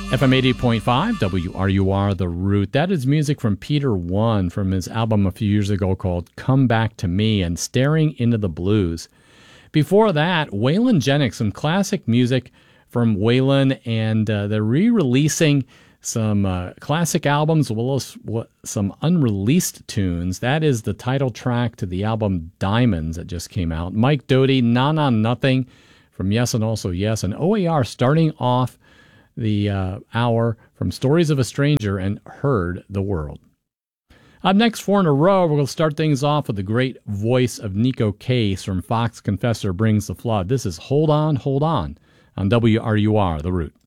FM 80.5, WRUR, The Root. That is music from Peter One from his album a few years ago called Come Back to Me and Staring into the Blues. Before that, Waylon Jennings, some classic music from Waylon, and they're re-releasing some classic albums as well as some unreleased tunes. That is the title track to the album Diamonds that just came out. Mike Doughty, Na Na Nothing from Yes and Also Yes, and OAR starting off the hour from Stories of a Stranger and Heard the World. Up next, 4 in a row, we're going to start things off with the great voice of Nico Case from Fox Confessor Brings the Flood. This is Hold On, WRUR, The Root.